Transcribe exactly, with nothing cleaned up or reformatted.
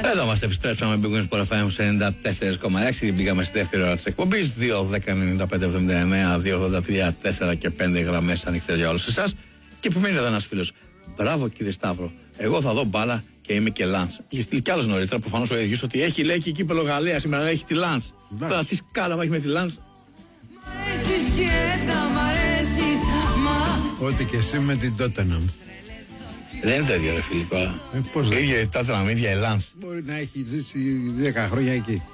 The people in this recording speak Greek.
Εδώ μας επιστρέψαμε με Big Wings Sport εφ εμ σε ενενήντα τέσσερα κόμμα έξι. Μπήκαμε στη δεύτερη ώρα της εκπομπής. δύο δέκα ενενήντα πέντε εβδομήντα εννέα δύο ογδόντα τρία τέσσερα και πέντε γραμμές ανοιχτές για όλους εσάς. Και επιμένει εδώ ένας φίλος. Μπράβο κύριε Σταύρο. Εγώ θα δω μπάλα και είμαι και Λαντς. Είχε στείλει κι άλλος νωρίτερα προφανώς ο ίδιος ότι έχει λέει και κύπελλο Γαλλία σήμερα, έχει τη Λαντς. Τώρα τι σκάλα έχει με τη Λαντς. Ό,τι και εσύ με την Τότεναμ. Δεν είναι τέτοιο ρε Φιλίππα. Ε, πώς δεν. Ίδια η Τότεναμ, ίδια η Λαντς. Μπορεί να έχει ζήσει δέκα χρόνια εκεί.